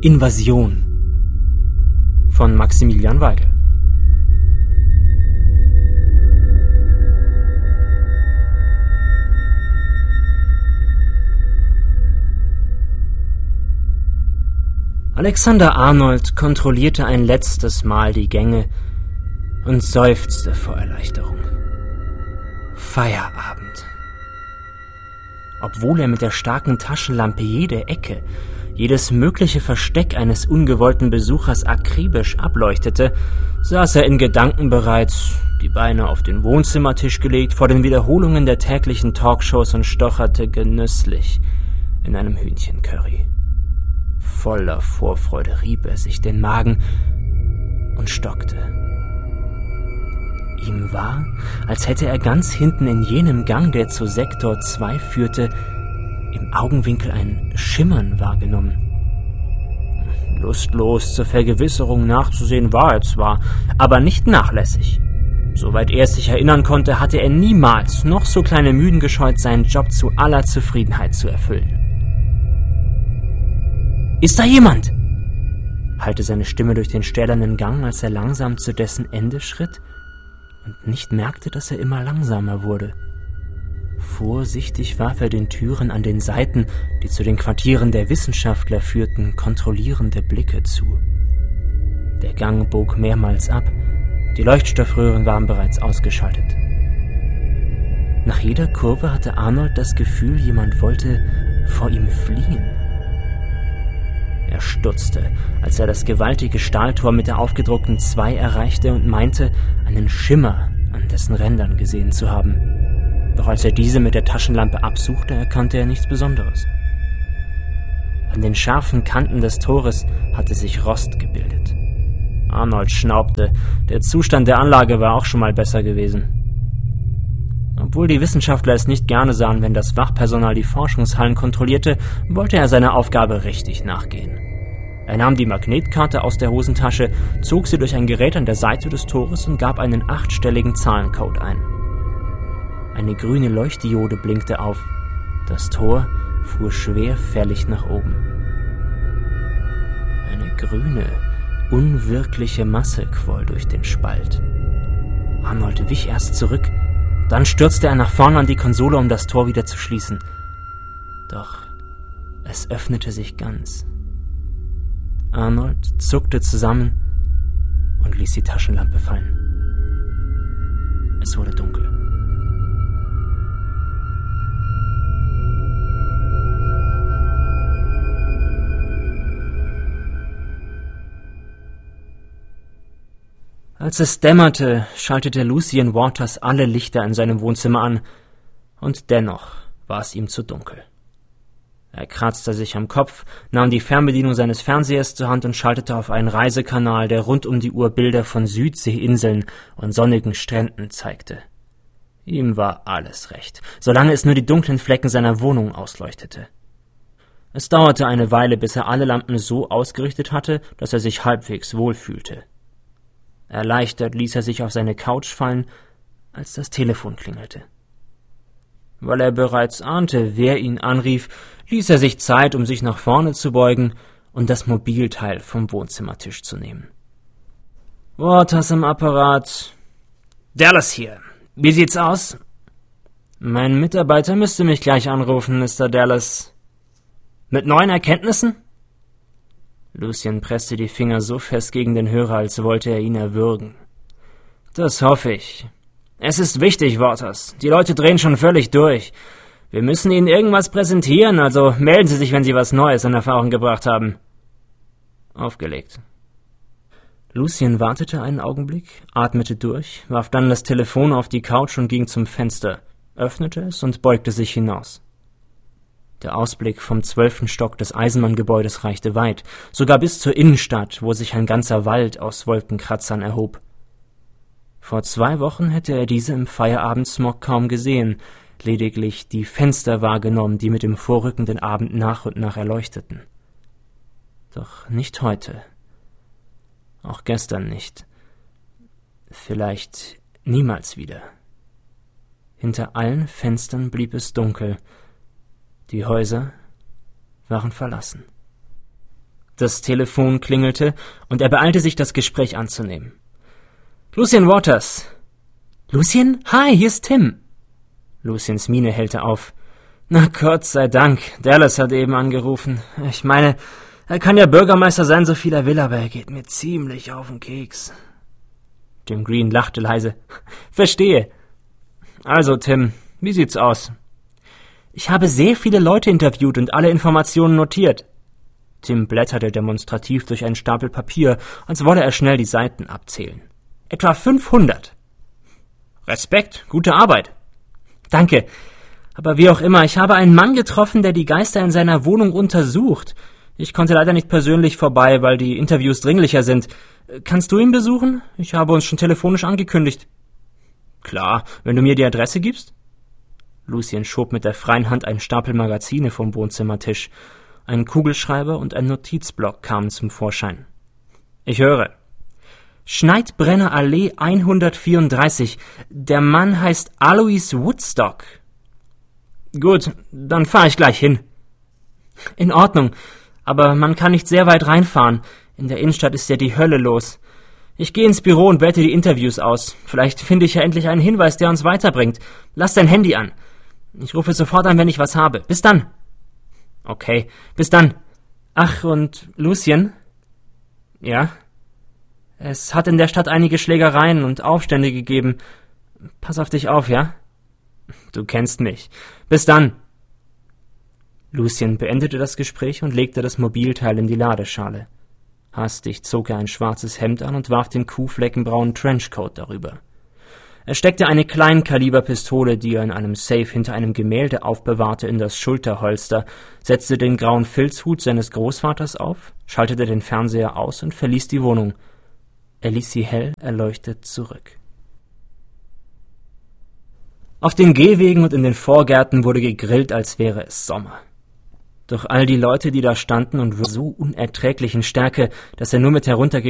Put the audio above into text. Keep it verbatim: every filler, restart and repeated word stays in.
Invasion von Maximilian Weigel. Alexander Arnold kontrollierte ein letztes Mal die Gänge und seufzte vor Erleichterung. Feierabend. Obwohl er mit der starken Taschenlampe jede Ecke, jedes mögliche Versteck eines ungewollten Besuchers akribisch ableuchtete, saß er in Gedanken bereits, die Beine auf den Wohnzimmertisch gelegt, vor den Wiederholungen der täglichen Talkshows und stocherte genüsslich in einem Hühnchencurry. Voller Vorfreude rieb er sich den Magen und stockte. Ihm war, als hätte er ganz hinten in jenem Gang, der zu Sektor zwei führte, im Augenwinkel ein Schimmern wahrgenommen. Lustlos zur Vergewisserung nachzusehen war er zwar, aber nicht nachlässig. Soweit er sich erinnern konnte, hatte er niemals noch so kleine Mühen gescheut, seinen Job zu aller Zufriedenheit zu erfüllen. »Ist da jemand?« hallte seine Stimme durch den stählernen Gang, als er langsam zu dessen Ende schritt und nicht merkte, dass er immer langsamer wurde. Vorsichtig warf er den Türen an den Seiten, die zu den Quartieren der Wissenschaftler führten, kontrollierende Blicke zu. Der Gang bog mehrmals ab, die Leuchtstoffröhren waren bereits ausgeschaltet. Nach jeder Kurve hatte Arnold das Gefühl, jemand wollte vor ihm fliehen. Er stutzte, als er das gewaltige Stahltor mit der aufgedruckten zwei erreichte und meinte, einen Schimmer an dessen Rändern gesehen zu haben. Doch als er diese mit der Taschenlampe absuchte, erkannte er nichts Besonderes. An den scharfen Kanten des Tores hatte sich Rost gebildet. Arnold schnaubte, der Zustand der Anlage war auch schon mal besser gewesen. Obwohl die Wissenschaftler es nicht gerne sahen, wenn das Wachpersonal die Forschungshallen kontrollierte, wollte er seiner Aufgabe richtig nachgehen. Er nahm die Magnetkarte aus der Hosentasche, zog sie durch ein Gerät an der Seite des Tores und gab einen achtstelligen Zahlencode ein. Eine grüne Leuchtdiode blinkte auf. Das Tor fuhr schwerfällig nach oben. Eine grüne, unwirkliche Masse quoll durch den Spalt. Arnold wich erst zurück, dann stürzte er nach vorn an die Konsole, um das Tor wieder zu schließen. Doch es öffnete sich ganz. Arnold zuckte zusammen und ließ die Taschenlampe fallen. Es wurde dunkel. Als es dämmerte, schaltete Lucien Waters alle Lichter in seinem Wohnzimmer an, und dennoch war es ihm zu dunkel. Er kratzte sich am Kopf, nahm die Fernbedienung seines Fernsehers zur Hand und schaltete auf einen Reisekanal, der rund um die Uhr Bilder von Südseeinseln und sonnigen Stränden zeigte. Ihm war alles recht, solange es nur die dunklen Flecken seiner Wohnung ausleuchtete. Es dauerte eine Weile, bis er alle Lampen so ausgerichtet hatte, dass er sich halbwegs wohlfühlte. Erleichtert ließ er sich auf seine Couch fallen, als das Telefon klingelte. Weil er bereits ahnte, wer ihn anrief, ließ er sich Zeit, um sich nach vorne zu beugen und das Mobilteil vom Wohnzimmertisch zu nehmen. Waters am Apparat. Dallas hier. Wie sieht's aus? Mein Mitarbeiter müsste mich gleich anrufen, Mister Dallas. Mit neuen Erkenntnissen? Lucien presste die Finger so fest gegen den Hörer, als wollte er ihn erwürgen. Das hoffe ich. Es ist wichtig, Waters. Die Leute drehen schon völlig durch. Wir müssen Ihnen irgendwas präsentieren, also melden Sie sich, wenn Sie was Neues in Erfahrung gebracht haben. Aufgelegt. Lucien wartete einen Augenblick, atmete durch, warf dann das Telefon auf die Couch und ging zum Fenster, öffnete es und beugte sich hinaus. Der Ausblick vom zwölften Stock des Eisenbahngebäudes reichte weit, sogar bis zur Innenstadt, wo sich ein ganzer Wald aus Wolkenkratzern erhob. Vor zwei Wochen hätte er diese im Feierabendsmog kaum gesehen, lediglich die Fenster wahrgenommen, die mit dem vorrückenden Abend nach und nach erleuchteten. Doch nicht heute. Auch gestern nicht. Vielleicht niemals wieder. Hinter allen Fenstern blieb es dunkel. Die Häuser waren verlassen. Das Telefon klingelte, und er beeilte sich, das Gespräch anzunehmen. »Lucien Waters!« »Lucien? Hi, hier ist Tim!« Luciens Miene hellte auf. »Na Gott sei Dank, Dallas hat eben angerufen. Ich meine, er kann ja Bürgermeister sein, so viel er will, aber er geht mir ziemlich auf den Keks.« Jim Green lachte leise. »Verstehe. Also, Tim, wie sieht's aus?« »Ich habe sehr viele Leute interviewt und alle Informationen notiert.« Tim blätterte demonstrativ durch einen Stapel Papier, als wolle er schnell die Seiten abzählen. »Etwa fünfhundert.« »Respekt, gute Arbeit.« »Danke. Aber wie auch immer, ich habe einen Mann getroffen, der die Geister in seiner Wohnung untersucht. Ich konnte leider nicht persönlich vorbei, weil die Interviews dringlicher sind. Kannst du ihn besuchen? Ich habe uns schon telefonisch angekündigt.« »Klar, wenn du mir die Adresse gibst.« Lucien schob mit der freien Hand einen Stapel Magazine vom Wohnzimmertisch. Ein Kugelschreiber und ein Notizblock kamen zum Vorschein. »Ich höre.« »Schneidbrenner Allee hundertvierunddreißig. Der Mann heißt Alois Woodstock.« »Gut, dann fahre ich gleich hin.« »In Ordnung, aber man kann nicht sehr weit reinfahren. In der Innenstadt ist ja die Hölle los. Ich gehe ins Büro und werte die Interviews aus. Vielleicht finde ich ja endlich einen Hinweis, der uns weiterbringt. Lass dein Handy an. Ich rufe sofort an, wenn ich was habe. Bis dann.« »Okay, bis dann. Ach, und Lucien?« »Ja?« »Es hat in der Stadt einige Schlägereien und Aufstände gegeben. Pass auf dich auf, ja?« »Du kennst mich. Bis dann.« Lucien beendete das Gespräch und legte das Mobilteil in die Ladeschale. Hastig zog er ein schwarzes Hemd an und warf den kuhfleckenbraunen Trenchcoat darüber. Er steckte eine Kleinkaliberpistole, die er in einem Safe hinter einem Gemälde aufbewahrte, in das Schulterholster, setzte den grauen Filzhut seines Großvaters auf, schaltete den Fernseher aus und verließ die Wohnung. Er ließ sie hell erleuchtet zurück. Auf den Gehwegen und in den Vorgärten wurde gegrillt, als wäre es Sommer. Doch all die Leute, die da standen und so unerträglichen Stärke, dass er nur mit heruntergekommenen